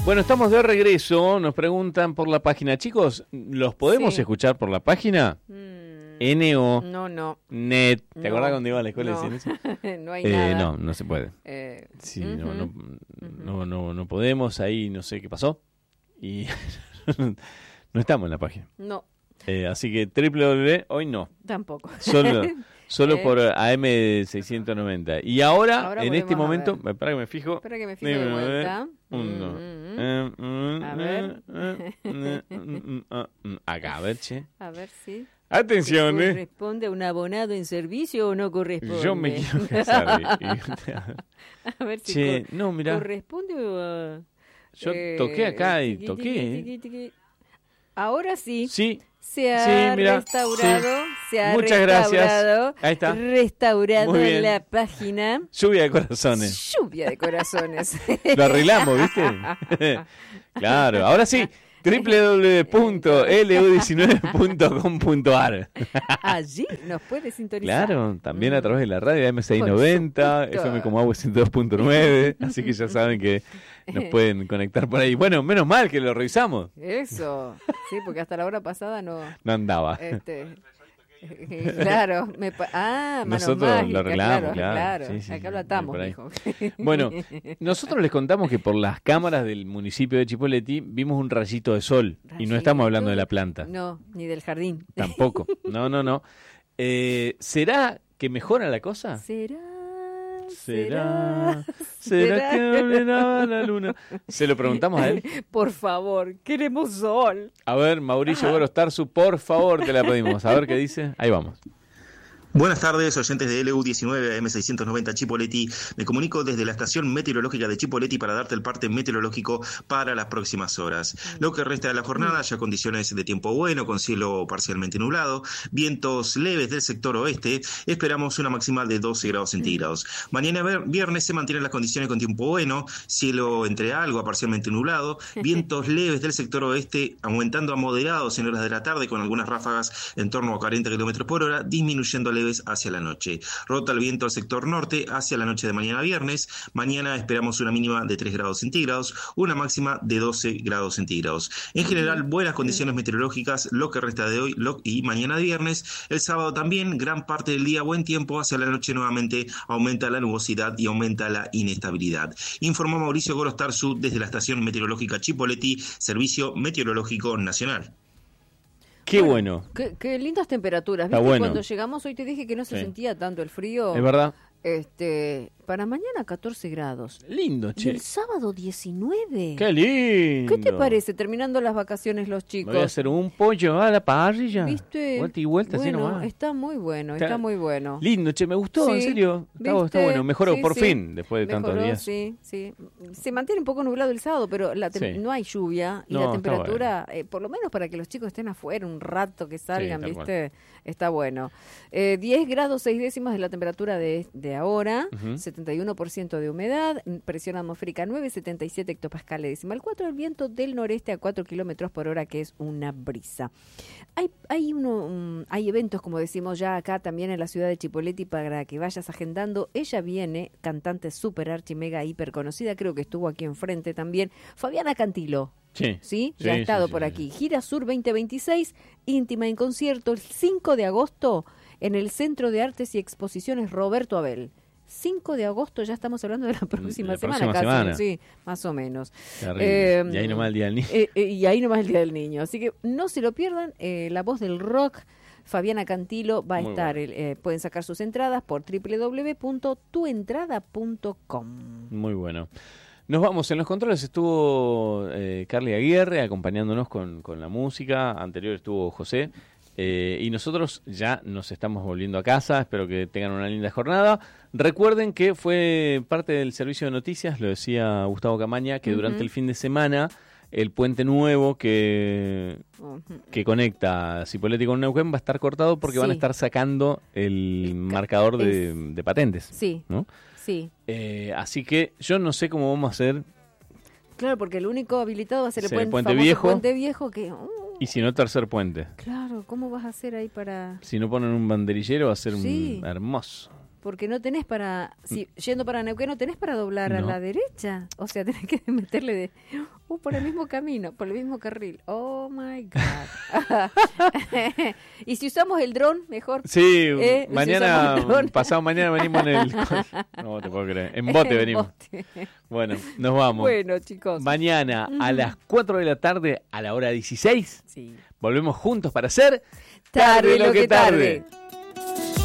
Bueno, estamos de regreso. Nos preguntan por la página. Chicos, ¿los podemos escuchar por la página? NO. No. Net. ¿Te acordás cuando iba a la escuela y decían eso? No hay nada. No se puede. Sí, no podemos. Ahí no sé qué pasó. Y no estamos en la página. No. Así que www, hoy no. Tampoco. Solo por AM690. Y ahora en este momento, espera que me fijo. Espera que me fijo de vuelta. A ver. Acá, a ver, che. A ver si. Atención, ¿Corresponde a un abonado en servicio o no corresponde? Yo me quiero casar. A ver si no, mirá. ¿corresponde a...? Yo toqué acá y toqué. Ahora sí. Sí. Se ha restaurado. Se ha Muchas restaurado. Gracias. Ahí está. Restaurado la página. Lluvia de corazones. Lluvia de corazones. Lo arreglamos, ¿viste? Claro. Ahora sí. www.lu19.com.ar Allí nos puede sintonizar. Claro, también a través de la radio M690, FM como Agua 102.9, así que ya saben que nos pueden conectar por ahí. Bueno, menos mal que lo revisamos. Eso, sí, porque hasta la hora pasada no andaba. Claro, nosotros mágica, lo arreglamos, claro. Sí, acá lo atamos, dijo. Bueno, nosotros les contamos que por las cámaras del municipio de Chipoleti vimos un rayito de sol y no estamos hablando de la planta. No, ni del jardín. Tampoco, no. ¿Será que mejora la cosa? ¿Será que dominaba la luna? Se lo preguntamos a él. Por favor, queremos sol. A ver, Mauricio Gorostarzu, por favor, te la pedimos. A ver qué dice. Ahí vamos. Buenas tardes, oyentes de LU19 AM690 Chipoleti. Me comunico desde la estación meteorológica de Chipoleti para darte el parte meteorológico para las próximas horas. Lo que resta de la jornada, ya condiciones de tiempo bueno, con cielo parcialmente nublado, vientos leves del sector oeste, esperamos una máxima de 12 grados centígrados. Mañana viernes se mantienen las condiciones con tiempo bueno, cielo entre algo a parcialmente nublado, vientos leves del sector oeste, aumentando a moderados en horas de la tarde, con algunas ráfagas en torno a 40 km por hora, disminuyendo leves hacia la noche. Rota el viento al sector norte hacia la noche de mañana viernes. Mañana esperamos una mínima de 3 grados centígrados, una máxima de 12 grados centígrados. En general, buenas condiciones meteorológicas lo que resta de hoy y mañana viernes. El sábado también, gran parte del día buen tiempo, hacia la noche nuevamente aumenta la nubosidad y aumenta la inestabilidad. Informó Mauricio Gorostarzu desde la estación meteorológica Chipoleti, Servicio Meteorológico Nacional. Qué bueno. Qué lindas temperaturas. ¿Viste? Bueno. Cuando llegamos hoy te dije que no se sentía tanto el frío. Es verdad. Para mañana 14 grados. Lindo, che. Y el sábado 19. ¡Qué lindo! ¿Qué te parece? Terminando las vacaciones los chicos. Voy a hacer un pollo a la parrilla. ¿Viste? Vuelta y vuelta, así nomás. Está muy bueno, está muy bueno. Lindo, che, me gustó, en serio. Está bueno, mejoró por fin, después de tantos días. Sí. Se mantiene un poco nublado el sábado, pero no hay lluvia y la temperatura, por lo menos para que los chicos estén afuera un rato, que salgan, ¿viste? Está bueno. 10 grados 6 décimas de la temperatura de ahora, 71% de humedad, presión atmosférica 9,77 hectopascales decimal 4, el viento del noreste a 4 kilómetros por hora, que es una brisa. Hay eventos, como decimos ya acá también en la ciudad de Chipoleti, para que vayas agendando. Ella viene, cantante super archi mega hiper conocida, creo que estuvo aquí enfrente también, Fabiana Cantilo. Sí, ya ha estado por aquí. Gira Sur 2026, íntima en concierto el 5 de agosto en el Centro de Artes y Exposiciones Roberto Abel. 5 de agosto, ya estamos hablando de la próxima semana casi, sí, más o menos. Y ahí nomás el Día del Niño. Y ahí nomás el Día del Niño. Así que no se lo pierdan, la voz del rock, Fabiana Cantilo, va a estar. Pueden sacar sus entradas por www.tuentrada.com. Muy bueno. Nos vamos, en los controles estuvo Carly Aguirre acompañándonos con la música, anterior estuvo José, y nosotros ya nos estamos volviendo a casa, espero que tengan una linda jornada. Recuerden que fue parte del servicio de noticias, lo decía Gustavo Camaña, que durante el fin de semana el puente nuevo que conecta Cipolletti con Neuquén va a estar cortado porque van a estar sacando el marcador de patentes. Sí, ¿no? Sí. Así que yo no sé cómo vamos a hacer. Claro, porque el único habilitado va a ser el puente viejo. Puente viejo que... Y si no, tercer puente. Claro, ¿cómo vas a hacer ahí para...? Si no ponen un banderillero va a ser hermoso. Porque no tenés para... yendo para Neuquén no tenés para doblar a la derecha. O sea, tenés que meterle Por el mismo camino, por el mismo carril. Oh my God. Y si usamos el dron, mejor. Sí, mañana, si pasado mañana venimos en el... No te puedo creer. En bote venimos. Bueno, nos vamos. Bueno, chicos. Mañana a las 4 de la tarde, a la hora 16, volvemos juntos para hacer Tarde lo que tarde.